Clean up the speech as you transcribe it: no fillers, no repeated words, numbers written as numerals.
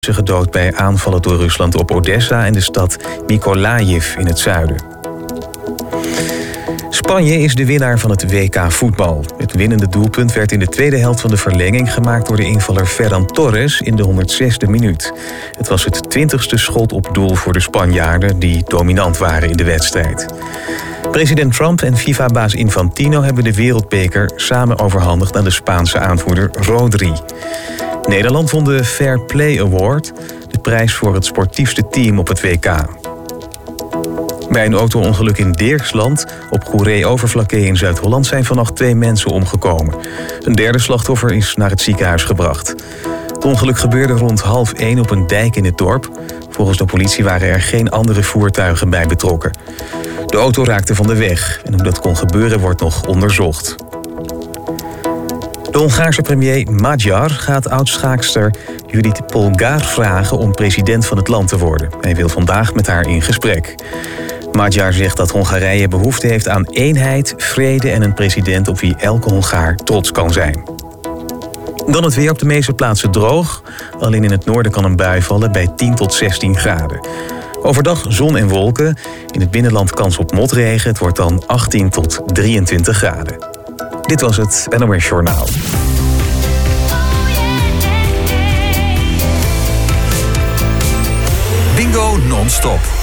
Ze gedood bij aanvallen door Rusland op Odessa en de stad Mykolaiv in het zuiden. Spanje is de winnaar van het WK voetbal. Het winnende doelpunt werd in de tweede helft van de verlenging gemaakt door de invaller Ferran Torres in de 106e minuut. Het was het 20ste schot op doel voor de Spanjaarden die dominant waren in de wedstrijd. President Trump en FIFA-baas Infantino hebben de wereldbeker samen overhandigd aan de Spaanse aanvoerder Rodri. Nederland won de Fair Play Award, de prijs voor het sportiefste team op het WK. Bij een auto-ongeluk in Dirksland op Goeree-Overflakkee in Zuid-Holland zijn vannacht 2 mensen omgekomen. Een derde slachtoffer is naar het ziekenhuis gebracht. Het ongeluk gebeurde rond 12:30 op een dijk in het dorp. Volgens de politie waren er geen andere voertuigen bij betrokken. De auto raakte van de weg en hoe dat kon gebeuren wordt nog onderzocht. De Hongaarse premier Magyar gaat oud-schaakster Judith Polgár vragen om president van het land te worden. Hij wil vandaag met haar in gesprek. Magyar zegt dat Hongarije behoefte heeft aan eenheid, vrede en een president op wie elke Hongaar trots kan zijn. Dan het weer: op de meeste plaatsen droog. Alleen in het noorden kan een bui vallen bij 10 tot 16 graden. Overdag zon en wolken. In het binnenland kans op motregen. Het wordt dan 18 tot 23 graden. Dit was het NOS Journaal. Bingo non-stop.